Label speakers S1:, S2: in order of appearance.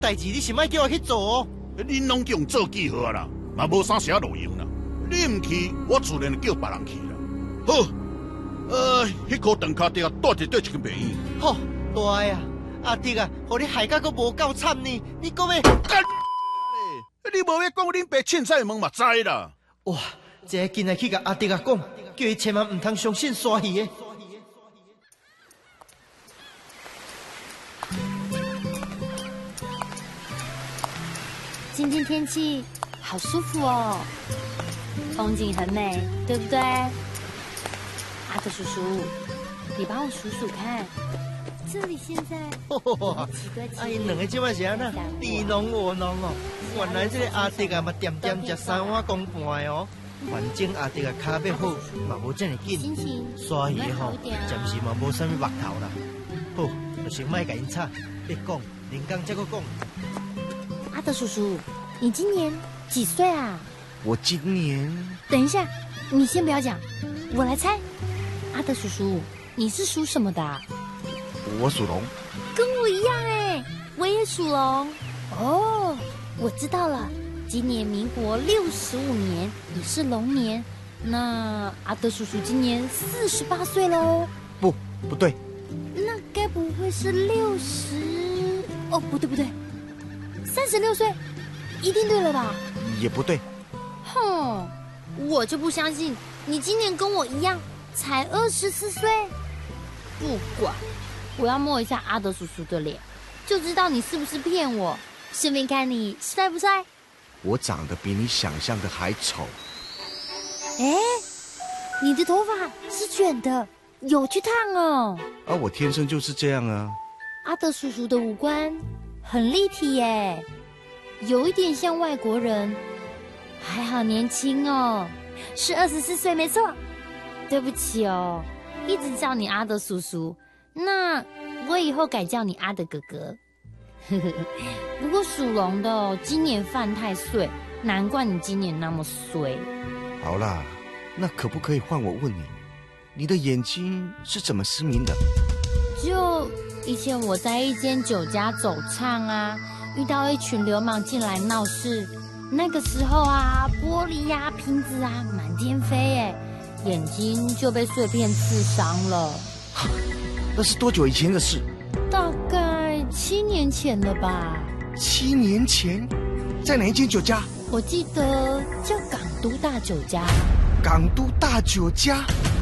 S1: 代志你是莫叫我去做哦。
S2: 恁拢叫做记号啦，嘛无啥写路用啦。你唔去，我自然叫别人去啦。好，迄颗长脚钉带伫对一间病院。
S1: 吼，大呀，阿弟啊，互你害甲阁无够惨呢，你讲要？
S2: 干！你无要讲恁爸凊彩问嘛知啦。
S1: 哇，这今日去甲阿弟啊讲，叫伊千万唔通相信鲨鱼的。
S3: 今天天气好舒服哦，风景很美，对不对？阿德叔叔，你帮我数数看，这里现在几个
S1: 阿因两个即摆是安那？你侬我侬哦，原来这个阿弟啊嘛点点食3碗公半的哦。反正阿弟啊脚要好，嘛无这么紧。鲨鱼吼，暂时嘛无啥物目头啦。好，就先莫甲因吵，别讲，人工再搁讲。
S3: 阿德叔叔，你今年几岁啊？
S4: 我今年……
S3: 等一下，你先不要讲，我来猜。阿德叔叔，你是属什么的啊？
S4: 我属龙。
S3: 跟我一样哎，我也属龙。哦，我知道了，今年民国65年也是龙年，那阿德叔叔今年48岁喽？
S4: 不对，
S3: 那该不会是60？哦，不对，36岁，一定对了吧？
S4: 也不对。
S3: 哼，我就不相信你今年跟我一样才24岁。不管，我要摸一下阿德叔叔的脸，就知道你是不是骗我，顺便看你帅不帅。
S4: 我长得比你想象的还丑。
S3: 哎，你的头发是卷的，有去烫哦。
S4: 啊，我天生就是这样啊。
S3: 阿德叔叔的五官很立体耶，有一点像外国人，还好年轻哦，是24岁没错。对不起哦，一直叫你阿德叔叔，那我以后改叫你阿德哥哥。不过属龙的今年犯太岁，难怪你今年那么衰。
S4: 好啦，那可不可以换我问你，你的眼睛是怎么失明的？
S3: 就以前我在一间酒家走唱啊，遇到一群流氓进来闹事，那个时候啊，玻璃呀、瓶子啊满天飞耶，眼睛就被碎片刺伤了。
S4: 那是多久以前的事？
S3: 大概7年前了吧。
S4: 7年前，在哪一间酒家？
S3: 我记得叫港都大酒家。
S4: 港都大酒家。